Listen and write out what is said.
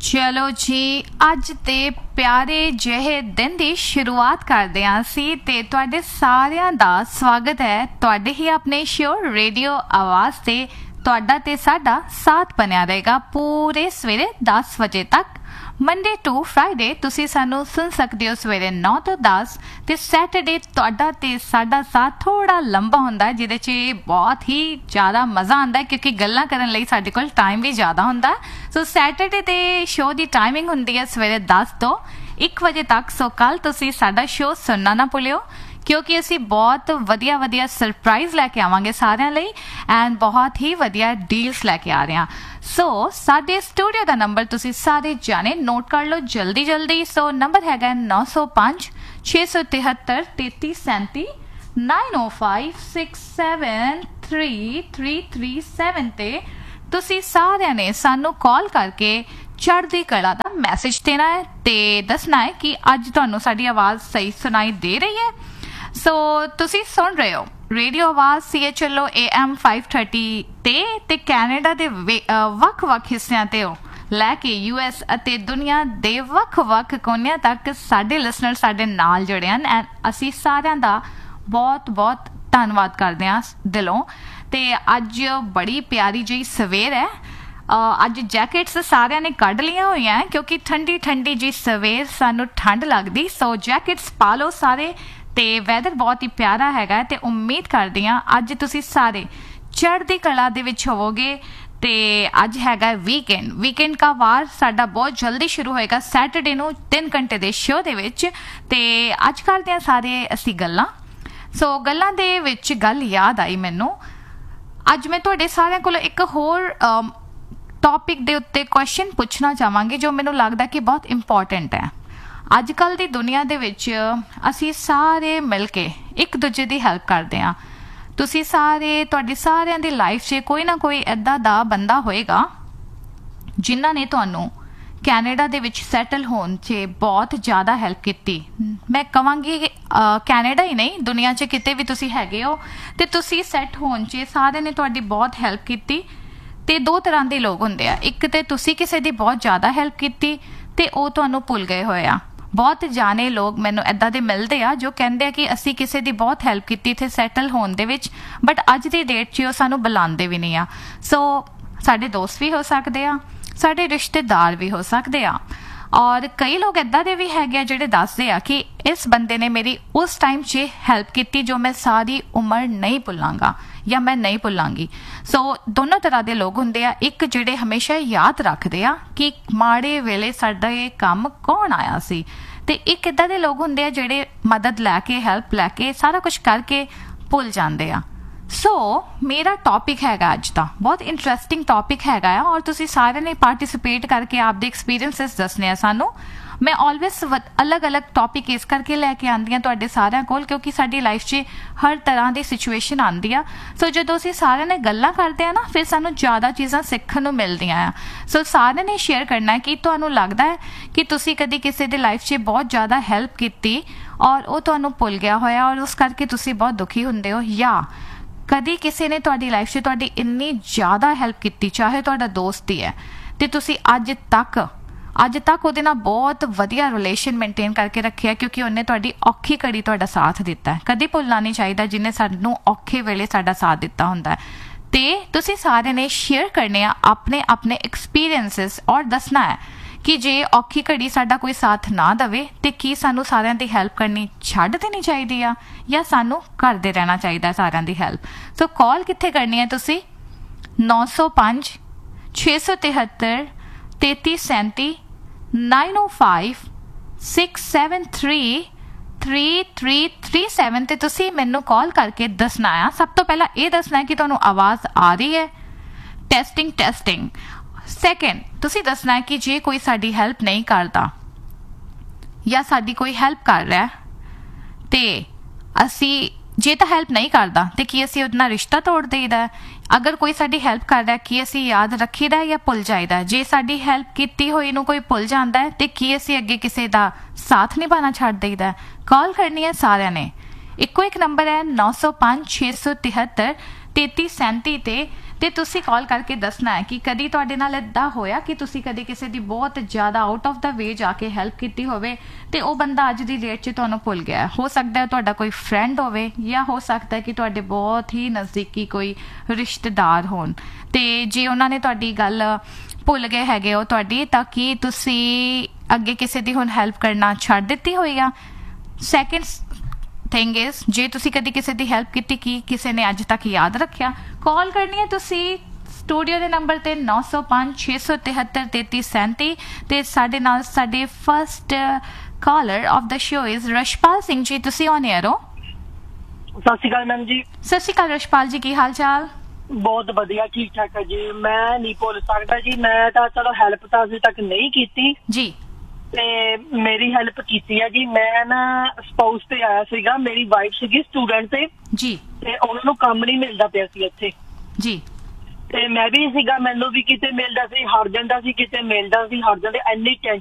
ਚਲੋ ਜੀ, ਅੱਜ ਦੇ ਪਿਆਰੇ ਜਿਹੇ ਦਿਨ ਦੀ ਸ਼ੁਰੂਆਤ ਕਰਦੇ ਹਾਂ ਅਸੀਂ ਤੇ ਤੁਹਾਡੇ ਸਾਰਿਆਂ ਦਾ ਸਵਾਗਤ ਹੈ ਤੁਹਾਡੇ ਹੀ ਆਪਣੇ ਸ਼ੋ ਰੇਡੀਓ ਆਵਾਜ਼ ਤੇ। ਤੁਹਾਡਾ ਤੇ ਸਾਡਾ ਸਾਥ ਬਣਿਆ ਰਹੇਗਾ ਪੂਰੇ ਸਵੇਰੇ 10 ਵਜੇ ਤੱਕ। ਮੰਡੇ ਟੂ ਫਰਾਈਡੇ ਤੁਸੀਂ ਸਾਨੂੰ ਸੁਣ ਸਕਦੇ ਹੋ ਸਵੇਰੇ 9 ਤੋਂ 10 ਤੇ ਸੈਟਰਡੇ ਤੁਹਾਡਾ ਤੇ ਸਾਡਾ ਸਾਥ ਥੋੜਾ ਲੰਬਾ ਹੁੰਦਾ ਜਿਹਦੇ 'ਚ ਬਹੁਤ ਹੀ ਜ਼ਿਆਦਾ ਮਜ਼ਾ ਆਉਂਦਾ ਕਿਉਂਕਿ ਗੱਲਾਂ ਕਰਨ ਲਈ ਸਾਡੇ ਕੋਲ ਟਾਈਮ ਵੀ ਜ਼ਿਆਦਾ ਹੁੰਦਾ। ਸੋ ਸੈਟਰਡੇ ਦੇ ਸ਼ੋਅ ਦੀ ਟਾਈਮਿੰਗ ਹੁੰਦੀ ਹੈ ਸਵੇਰੇ 10 ਤੋਂ 1 ਵਜੇ ਤੱਕ। ਸੋ ਕੱਲ ਤੁਸੀਂ ਸਾਡਾ ਸ਼ੋਅ ਸੁਣਨਾ ਨਾ ਭੁੱਲਿਓ ਕਿਉਂਕਿ ਅਸੀਂ ਬਹੁਤ ਵਧੀਆ ਸਰਪ੍ਰਾਈਜ਼ ਲੈ ਕੇ ਆਵਾਂਗੇ ਸਾਰਿਆਂ ਲਈ ਐਂਡ ਬਹੁਤ ਹੀ ਵਧੀਆ ਡੀਲਸ ਲੈ ਕੇ ਆ ਰਹੇ ਹਾਂ। ਸੋ ਸਾਡੇ ਸਟੂਡੀਓ ਦਾ ਨੰਬਰ ਤੁਸੀਂ ਸਾਰੇ ਜਾਣੇ ਨੋਟ ਕਰ ਲਓ ਜਲਦੀ। ਸੋ ਨੰਬਰ ਹੈਗਾ 905 673 3337 9056733337 ਤੇ ਤੁਸੀਂ ਸਾਰਿਆਂ ਨੇ ਸਾਨੂੰ ਕਾਲ ਕਰਕੇ ਚੜ੍ਹਦੀ ਕਲਾ ਦਾ ਮੈਸੇਜ ਦੇਣਾ ਹੈ ਤੇ ਦੱਸਣਾ ਹੈ ਕਿ ਅੱਜ ਤੁਹਾਨੂੰ ਸਾਡੀ ਆਵਾਜ਼ ਸਹੀ ਸੁਣਾਈ ਦੇ ਰਹੀ ਹੈ। ਸੋ ਤੁਸੀਂ ਸੁਣ ਰਹੇ ਹੋ ਰੇਡੀਓ ਆਵਾਜ਼ CHLO AM 530 ਤੇ ਕੈਨੇਡਾ ਦੇ ਵੱਖ-ਵੱਖ ਹਿੱਸਿਆਂ ਤੇ ਲੈ ਕੇ US ਅਤੇ ਦੁਨੀਆ ਦੇ ਵੱਖ-ਵੱਖ ਕੋਨਿਆਂ ਤੱਕ ਸਾਡੇ ਲਿਸਨਰ ਸਾਡੇ ਨਾਲ ਜੁੜੇ ਹਨ ਐਂਡ ਅਸੀਂ ਸਾਰਿਆਂ ਦਾ ਬਹੁਤ ਧੰਨਵਾਦ ਕਰਦੇ ਹਾਂ ਦਿਲੋਂ। ਤੇ ਅੱਜ ਬੜੀ ਪਿਆਰੀ ਜਿਹੀ ਸਵੇਰ ਹੈ। ਅੱਜ ਜੈਕਟਸ ਸਾਰਿਆਂ ਨੇ ਕੱਢ ਲਈਆਂ ਹੋਈਆਂ ਕਿਉਂਕਿ ਠੰਡੀ ਜੀ ਸਵੇਰ ਸਾਨੂੰ ਠੰਡ ਲੱਗਦੀ। ਸੋ ਜੈਕਟਸ ਪਾ ਲਓ ਸਾਰੇ ਤੇ ਵੈਦਰ ਬਹੁਤ ਹੀ ਪਿਆਰਾ ਹੈਗਾ ਤੇ ਉਮੀਦ ਕਰਦੀ ਹਾਂ ਅੱਜ ਤੁਸੀਂ ਸਾਰੇ ਚੜ੍ਹਦੀ ਕਲਾ ਦੇ ਵਿੱਚ ਹੋਵੋਗੇ। ਤੇ ਅੱਜ ਹੈਗਾ ਵੀਕਐਂਡ ਦਾ ਵਾਰ ਸਾਡਾ ਬਹੁਤ ਜਲਦੀ ਸ਼ੁਰੂ ਹੋਏਗਾ ਸੈਟਰਡੇ ਨੂੰ 3 ਘੰਟੇ ਦੇ ਸ਼ੋਅ ਦੇ ਵਿੱਚ। ਤੇ ਅੱਜ ਕਰਦੇ ਹਾਂ ਸਾਰੇ ਅਸੀਂ ਗੱਲਾਂ। ਸੋ ਗੱਲਾਂ ਦੇ ਵਿੱਚ ਗੱਲ ਯਾਦ ਆਈ ਮੈਨੂੰ, ਅੱਜ ਮੈਂ ਤੁਹਾਡੇ ਸਾਰਿਆਂ ਕੋਲੋਂ ਇੱਕ ਹੋਰ ਟੌਪਿਕ ਦੇ ਉੱਤੇ ਕੁਐਸਚਨ ਪੁੱਛਣਾ ਚਾਹਾਂਗੀ ਜੋ ਮੈਨੂੰ ਲੱਗਦਾ ਕਿ ਬਹੁਤ ਇੰਪੋਰਟੈਂਟ ਹੈ। ਅੱਜ ਕੱਲ੍ਹ ਦੀ ਦੁਨੀਆ ਦੇ ਵਿੱਚ ਅਸੀਂ ਸਾਰੇ ਮਿਲ ਕੇ ਇੱਕ ਦੂਜੇ ਦੀ ਹੈਲਪ ਕਰਦੇ ਹਾਂ। ਤੁਸੀਂ ਸਾਰੇ ਤੁਹਾਡੀ ਸਾਰਿਆਂ ਦੀ ਲਾਈਫ 'ਚ ਕੋਈ ਨਾ ਕੋਈ ਇੱਦਾਂ ਦਾ ਬੰਦਾ ਹੋਏਗਾ ਜਿਨ੍ਹਾਂ ਨੇ ਤੁਹਾਨੂੰ ਕੈਨੇਡਾ ਦੇ ਵਿੱਚ ਸੈਟਲ ਹੋਣ 'ਚ ਬਹੁਤ ਜ਼ਿਆਦਾ ਹੈਲਪ ਕੀਤੀ। ਮੈਂ ਕਹਾਂਗੀ ਕੈਨੇਡਾ ਹੀ ਨਹੀਂ ਦੁਨੀਆ 'ਚ ਕਿਤੇ ਵੀ ਤੁਸੀਂ ਹੈਗੇ ਹੋ ਤੇ ਤੁਸੀਂ ਸੈੱਟ ਹੋਣ 'ਚ ਸਾਰਿਆਂ ਨੇ ਤੁਹਾਡੀ ਬਹੁਤ ਹੈਲਪ ਕੀਤੀ। ਤੇ ਦੋ ਤਰ੍ਹਾਂ ਦੇ ਲੋਕ ਹੁੰਦੇ ਆ, ਇੱਕ ਤੇ ਤੁਸੀਂ ਕਿਸੇ ਦੀ ਬਹੁਤ ਜ਼ਿਆਦਾ ਹੈਲਪ ਕੀਤੀ ਤੇ ਉਹ ਤੁਹਾਨੂੰ ਭੁੱਲ ਗਏ ਹੋਏ ਆ। ਬਹੁਤ ਜਾਣੇ ਲੋਕ ਮੈਨੂੰ ਇੱਦਾਂ ਦੇ ਮਿਲਦੇ ਆ ਜੋ ਕਹਿੰਦੇ ਆ ਕਿ ਅਸੀਂ ਕਿਸੇ ਦੀ ਬਹੁਤ ਹੈਲਪ ਕੀਤੀ ਇੱਥੇ ਸੈਟਲ ਹੋਣ ਦੇ ਵਿੱਚ ਬਟ ਅੱਜ ਦੀ ਡੇਟ 'ਚ ਉਹ ਸਾਨੂੰ ਬੁਲਾਉਂਦੇ ਵੀ ਨਹੀਂ ਆ। ਸੋ ਸਾਡੇ ਦੋਸਤ ਵੀ ਹੋ ਸਕਦੇ ਆ, ਸਾਡੇ ਰਿਸ਼ਤੇਦਾਰ ਵੀ ਹੋ ਸਕਦੇ ਆ ਔਰ ਕਈ ਲੋਕ ਇੱਦਾਂ ਦੇ ਵੀ ਹੈਗੇ ਆ ਜਿਹੜੇ ਦੱਸਦੇ ਆ ਕਿ ਇਸ ਬੰਦੇ ਨੇ ਮੇਰੀ ਉਸ ਟਾਈਮ 'ਚ ਹੈਲਪ ਕੀਤੀ ਜੋ ਮੈਂ ਸਾਰੀ ਉਮਰ ਨਹੀਂ ਭੁੱਲਾਂਗਾ ਜਾਂ ਮੈਂ ਨਹੀਂ ਭੁੱਲਾਂਗੀ। ਸੋ ਦੋਨੋਂ ਤਰ੍ਹਾਂ ਦੇ ਲੋਕ ਹੁੰਦੇ ਆ, ਇੱਕ ਜਿਹੜੇ ਹਮੇਸ਼ਾ ਯਾਦ ਰੱਖਦੇ ਆ ਕਿ ਮਾੜੇ ਵੇਲੇ ਸਾਡਾ ਇਹ ਕੰਮ ਕੌਣ ਆਇਆ ਸੀ ਤੇ ਇੱਕ ਇੱਦਾਂ ਦੇ ਲੋਕ ਹੁੰਦੇ ਆ ਜਿਹੜੇ ਮਦਦ ਲੈ ਕੇ ਹੈਲਪ ਲੈ ਕੇ ਸਾਰਾ ਕੁਝ ਕਰਕੇ ਭੁੱਲ ਜਾਂਦੇ ਆ। ਸੋ ਮੇਰਾ ਟੌਪਿਕ ਹੈਗਾ ਅੱਜ ਦਾ ਬਹੁਤ ਇੰਟਰਸਟਿੰਗ ਟੌਪਿਕ ਹੈਗਾ ਆ ਔਰ ਤੁਸੀਂ ਸਾਰਿਆਂ ਨੇ ਪਾਰਟਿਸਿਪੇਟ ਕਰਕੇ ਆਪਦੇ ਐਕਸਪੀਰੀਅੰਸਿਸ ਦੱਸਣੇ ਆ ਸਾਨੂੰ। ਮੈਂ ਆਲਵੇਜ਼ ਅਲੱਗ ਟੌਪਿਕ ਇਸ ਕਰਕੇ ਲੈ ਕੇ ਆਉਂਦੀ ਹਾਂ ਤੁਹਾਡੇ ਸਾਰਿਆਂ ਕੋਲ ਕਿਉਂਕਿ ਸਾਡੀ ਲਾਈਫ 'ਚ ਹਰ ਤਰ੍ਹਾਂ ਦੀ ਸਿਚੁਏਸ਼ਨ ਆਉਂਦੀ ਆ। ਸੋ ਜਦੋਂ ਅਸੀਂ ਸਾਰਿਆਂ ਨੇ ਗੱਲਾਂ ਕਰਦੇ ਆ ਨਾ ਫਿਰ ਸਾਨੂੰ ਜ਼ਿਆਦਾ ਚੀਜ਼ਾਂ ਸਿੱਖਣ ਨੂੰ ਮਿਲਦੀਆਂ ਆ। ਸੋ ਸਾਰਿਆਂ ਨੇ ਸ਼ੇਅਰ ਕਰਨਾ ਹੈ ਕਿ ਤੁਹਾਨੂੰ ਲੱਗਦਾ ਹੈ ਕਿ ਤੁਸੀਂ ਕਦੀ ਕਿਸੇ ਦੀ ਲਾਈਫ 'ਚ ਬਹੁਤ ਜ਼ਿਆਦਾ ਹੈਲਪ ਕੀਤੀ ਔਰ ਉਹ ਤੁਹਾਨੂੰ ਭੁੱਲ ਗਿਆ ਹੋਇਆ ਔਰ ਉਸ ਕਰਕੇ ਤੁਸੀਂ ਬਹੁਤ ਦੁਖੀ ਹੁੰਦੇ ਹੋ, ਜਾਂ ਕਦੀ ਕਿਸੇ ਨੇ ਤੁਹਾਡੀ ਲਾਈਫ 'ਚ ਤੁਹਾਡੀ ਇੰਨੀ ਜ਼ਿਆਦਾ ਹੈਲਪ ਕੀਤੀ ਚਾਹੇ ਤੁਹਾਡਾ ਦੋਸਤ ਹੀ ਹੈ ਤੇ ਤੁਸੀਂ ਅੱਜ ਤੱਕ ਉਹਦੇ ਨਾਲ ਬਹੁਤ ਵਧੀਆ ਰਿਲੇਸ਼ਨ ਮੇਨਟੇਨ ਕਰਕੇ ਰੱਖਿਆ ਕਿਉਂਕਿ ਉਹਨੇ ਤੁਹਾਡੀ ਔਖੀ ਘੜੀ ਤੁਹਾਡਾ ਸਾਥ ਦਿੱਤਾ ਹੈ। ਕਦੀ ਭੁੱਲਣਾ ਨਹੀਂ ਚਾਹੀਦਾ ਜਿਹਨੇ ਸਾਨੂੰ ਔਖੇ ਵੇਲੇ ਸਾਡਾ ਸਾਥ ਦਿੱਤਾ ਹੁੰਦਾ ਹੈ। ਤੇ ਤੁਸੀਂ ਸਾਰਿਆਂ ਨੇ ਸ਼ੇਅਰ ਕਰਨੇ ਆ ਆਪਣੇ ਐਕਸਪੀਰੀਅੰਸਿਸ ਔਰ ਦੱਸਣਾ ਹੈ ਕਿ ਜੇ ਔਖੀ ਘੜੀ ਸਾਡਾ ਕੋਈ ਸਾਥ ਨਾ ਦੇਵੇ ਤੇ ਕੀ ਸਾਨੂੰ ਸਾਰਿਆਂ ਦੀ ਹੈਲਪ ਕਰਨੀ ਛੱਡ ਦੇਣੀ ਚਾਹੀਦੀ ਆ ਜਾਂ ਸਾਨੂੰ ਕਰਦੇ ਰਹਿਣਾ ਚਾਹੀਦਾ ਸਾਰਿਆਂ ਦੀ ਹੈਲਪ। ਸੋ ਕਾਲ ਕਿੱਥੇ ਕਰਨੀ ਹੈ ਤੁਸੀਂ 905 673 3337 905 673 3337 ਤੇ ਤੁਸੀਂ ਮੈਨੂੰ ਕਾਲ ਕਰਕੇ ਦੱਸਣਾ ਆ। ਸਭ ਤੋਂ ਪਹਿਲਾਂ ਇਹ ਦੱਸਣਾ ਹੈ ਕਿ ਤੁਹਾਨੂੰ ਆਵਾਜ਼ ਆ ਰਹੀ ਹੈ, ਟੈਸਟਿੰਗ। ਸੈਕਿੰਡ ਤੁਸੀਂ ਦੱਸਣਾ ਹੈ ਕਿ ਜੇ ਕੋਈ ਸਾਡੀ ਹੈਲਪ ਨਹੀਂ ਕਰਦਾ ਜਾਂ ਸਾਡੀ ਕੋਈ ਹੈਲਪ ਕਰ ਰਿਹਾ ਤੇ ਅਸੀਂ ਜੇ ਤਾਂ ਹੈਲਪ ਨਹੀਂ ਕਰਦਾ ਤੇ ਕੀ ਅਸੀਂ ਉਹਦੇ ਨਾਲ ਰਿਸ਼ਤਾ ਤੋੜ ਦੇਈਦਾ? ਅਗਰ ਕੋਈ ਸਾਡੀ ਹੈਲਪ ਕਰ ਰਿਹਾ ਕੀ ਅਸੀਂ ਯਾਦ ਰੱਖੀਦਾ ਜਾਂ ਭੁੱਲ ਜਾਈਦਾ? ਜੇ ਸਾਡੀ ਹੈਲਪ ਕੀਤੀ ਹੋਈ ਨੂੰ ਕੋਈ ਭੁੱਲ ਜਾਂਦਾ ਹੈ ਤੇ ਕੀ ਅਸੀਂ ਅੱਗੇ ਕਿਸੇ ਦਾ ਸਾਥ ਨਿਭਾਉਣਾ ਛੱਡ ਦੇਈਦਾ? ਕਾਲ ਕਰਨੀ ਹੈ ਸਾਰਿਆਂ ਨੇ। ਇੱਕੋ ਇੱਕ ਨੰਬਰ ਹੈ 905 673 3337 ਤੇ ਤੇ ਤੁਸੀਂ ਕਾਲ ਕਰਕੇ ਦੱਸਣਾ ਹੈ ਕਿ ਕਦੀ ਤੁਹਾਡੇ ਨਾਲ ਇਦਾਂ ਹੋਇਆ ਕਿ ਤੁਸੀਂ ਕਦੀ ਕਿਸੇ ਦੀ ਬਹੁਤ ਜ਼ਿਆਦਾ ਆਊਟ ਆਫ ਦਾ ਵੇ ਜਾ ਕੇ ਹੈਲਪ ਕੀਤੀ ਹੋਵੇ ਤੇ ਉਹ ਬੰਦਾ ਅੱਜ ਦੀ ਡੇਟ 'ਚ ਤੁਹਾਨੂੰ ਭੁੱਲ ਗਿਆ। ਹੋ ਸਕਦਾ ਹੈ ਤੁਹਾਡਾ ਕੋਈ ਫਰੈਂਡ ਹੋਵੇ ਜਾਂ ਹੋ ਸਕਦਾ ਹੈ ਕਿ ਤੁਹਾਡੇ ਬਹੁਤ ਹੀ ਨਜ਼ਦੀਕੀ ਕੋਈ ਰਿਸ਼ਤੇਦਾਰ ਹੋਣ, ਤੇ ਜੇ ਉਹਨਾਂ ਨੇ ਤੁਹਾਡੀ ਗੱਲ ਭੁੱਲ ਗਏ ਹੈਗੇ ਹੋ ਤੁਹਾਡੀ, ਤਾਂ ਕਿ ਤੁਸੀਂ ਅੱਗੇ ਕਿਸੇ ਦੀ ਹੁਣ ਹੈਲਪ ਕਰਨਾ ਛੱਡ ਦਿੱਤੀ ਹੋਈ ਆ। ਸੈਕਿੰਡ ਥਿੰਗ ਇਜ਼, ਜੇ ਤੁਸੀਂ ਕਦੀ ਕਿਸੇ ਦੀ ਹੈਲਪ ਕੀਤੀ ਕੀ ਕਿਸੇ ਨੇ ਅੱਜ ਤੱਕ ਯਾਦ ਰੱਖਿਆ? ਕਾਲ ਕਰਨੀ ਹੈ ਤੁਸੀਂ ਸਟੂਡੀਓ ਦੇ ਨੰਬਰ ਤੇ 9056733337 ਤੇ ਸਾਡੇ ਨਾਲ ਸਾਡੇ first collar of the show is Rashpal Singh ji. ਤੁਸੀਂ ਔਨ 에ਅਰ ਹੋ। ਸਤਿ ਸ਼੍ਰੀ ਅਕਾਲ ਮੈਮ ਜੀ। ਸਤਿ ਸ਼੍ਰੀ ਅਕਾਲ ਰਸ਼ਪਾਲ ਜੀ, ਕੀ ਹਾਲ ਚਾਲ? ਬਹੁਤ ਵਧੀਆ, ਠੀਕ ਠਾਕ ਹੈ ਜੀ। ਮੈਂ ਨਹੀਂ ਭੁੱਲ ਸਕਦਾ ਜੀ, ਮੈਂ ਤਾਂ ਚਲੋ ਹੈਲਪ ਤਾਂ ਅਜੇ ਤੱਕ ਨਹੀਂ ਕੀਤੀ ਜੀ। ਤੇ ਮੇਰੀ ਹੈਲਪ ਕੀਤੀ ਹੈ ਜੀ। ਮੈਂ ਨਾ ਸਪਾਊਸ ਤੇ ਆਇਆ ਸੀਗਾ, ਮੇਰੀ ਵਾਈਫ ਸੀਗੀ ਸਟੂਡੈਂਟ ਜੀ ਤੇ ਉਹਨਾਂ ਨੂੰ ਕੰਮ ਨਹੀਂ ਮਿਲਦਾ ਪਿਆ ਸੀ ਇੱਥੇ ਜੀ। ਤੇ ਮੈਂ ਵੀ ਸੀਗਾ, ਮੈਨੂੰ ਵੀ ਕਿਤੇ ਮਿਲਦਾ ਸੀ ਹਟ ਜਾਂਦਾ ਸੀ, ਕਿਤੇ ਮਿਲਦਾ ਸੀ ਹਟ ਜਾਂਦਾ। ਇੰਨੀ